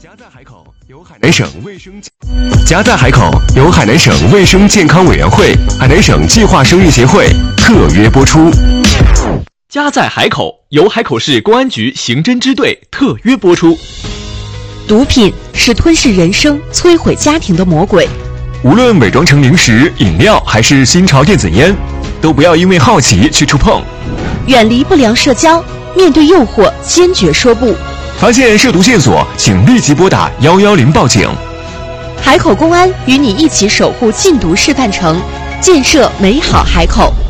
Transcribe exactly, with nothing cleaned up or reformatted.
夹在海口由海南省卫生夹在海口由海南省卫生健康委员会、海南省计划生育协会特约播出。 家在海口由海口市公安局刑侦支队特约播出。 毒品是吞噬人生、摧毁家庭的魔鬼。 无论伪装成零食、饮料还是新潮电子烟，都不要因为好奇去触碰。 远离不良社交，面对诱惑坚决说不。 发现涉毒线索，请立即拨打一一零报警。 海口公安与你一起守护禁毒示范城，建设美好海口。